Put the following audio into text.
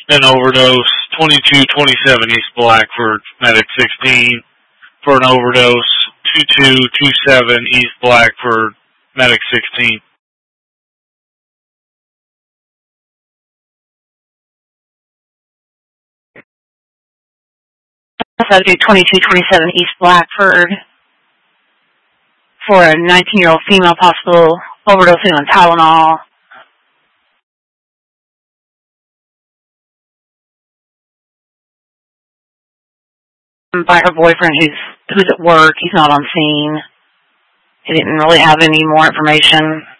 Then overdose, 2227 East Blackford, medic 16 for an overdose, 2227 East Blackford, medic 16. Subject 2227 East Blackford for a 19-year-old female possible overdosing on Tylenol. By her boyfriend who's at work. He's not on scene. He didn't really have any more information.